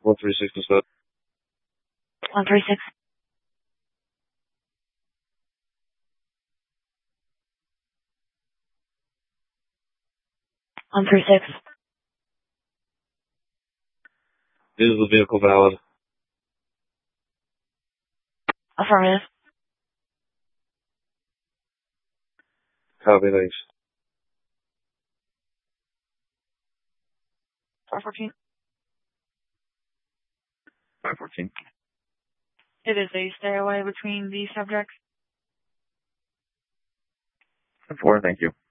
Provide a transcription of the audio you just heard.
136 is set. 136. Is the vehicle valid? Affirmative. Copy, thanks. 514. 514. It is a stay away between the subjects. 4, thank you.